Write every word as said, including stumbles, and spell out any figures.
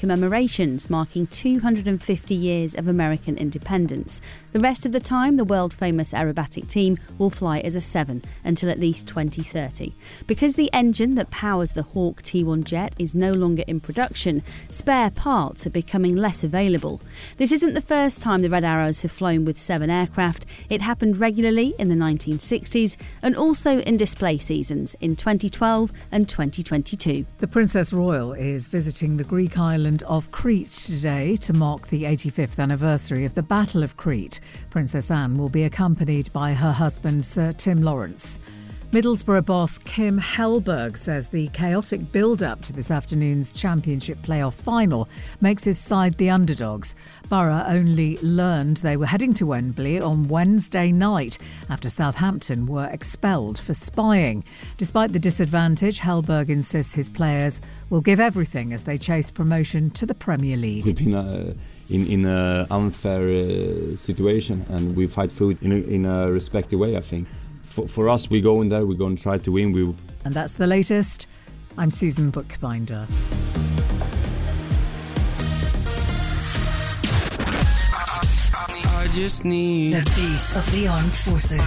commemorations marking two hundred fifty years of American independence. The rest of the time, the world-famous aerobatic team will fly as a seven until at least twenty thirty. Because the engine that powers the Hawk T one jet is no longer in production, spare parts are becoming less available. This isn't the first time the Red Arrows have flown with seven aircraft. It happened regularly in the nineteen sixties and also in display seasons in twenty twelve and twenty twenty-two. The Princess Royal is visiting the Greek island of Crete today to mark the eighty-fifth anniversary of the Battle of Crete. Princess Anne will be accompanied by her husband, Sir Tim Lawrence. Middlesbrough boss Kim Hellberg says the chaotic build-up to this afternoon's Championship playoff final makes his side the underdogs. Borough only learned they were heading to Wembley on Wednesday night after Southampton were expelled for spying. Despite the disadvantage, Hellberg insists his players will give everything as they chase promotion to the Premier League. We've been uh, in in an unfair uh, situation and we fight through it in a, in a respectful way, I think. For, for us, we go in there, we're going to try to win. We will. And that's the latest. I'm Susan Bookbinder. I just need the beat of the armed forces.